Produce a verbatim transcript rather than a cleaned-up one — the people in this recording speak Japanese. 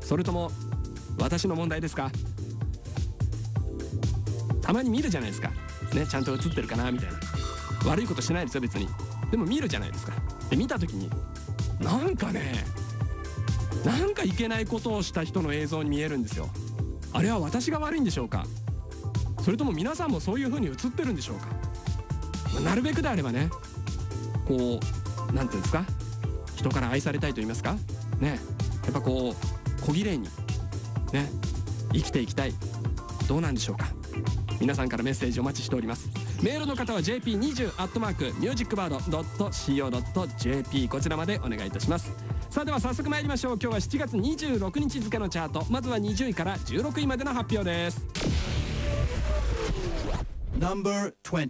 それとも私の問題ですか？たまに見るじゃないですかね、ちゃんと映ってるかなみたいな。悪いことしないですよ別に。でも見るじゃないですか。で見た時になんかね、なんかいけないことをした人の映像に見えるんですよ。あれは私が悪いんでしょうか、それとも皆さんもそういう風に映ってるんでしょうか。まあ、なるべくであればね、こうなんていうんですか、人から愛されたいと言いますかね、やっぱこう小綺麗にね生きていきたい。どうなんでしょうか。皆さんからメッセージお待ちしております。メールの方は ジェーピーにじゅう アットマークミュージックバード ドット シーオー ドット ジェーピー こちらまでお願いいたします。さあでは早速参りましょう。今日はしちがつにじゅうろくにち付のチャート、まずはにじゅういからじゅうろくいまでの発表です。 ナンバーにじゅう